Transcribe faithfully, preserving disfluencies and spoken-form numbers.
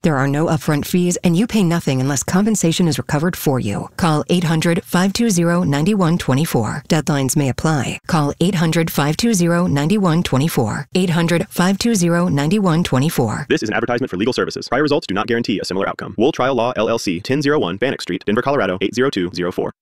There are no upfront fees, and you pay nothing unless compensation is recovered for you. Call eight hundred, five two zero, nine one two four. Deadlines may apply. Call eight hundred, five two zero, nine one two four. eight hundred, five two zero, nine one two four. This is an advertisement for legal services. Prior results do not guarantee a similar outcome. Wool Trial Law, L L C, ten oh one Bannock Street, Denver, Colorado, eight zero two zero four.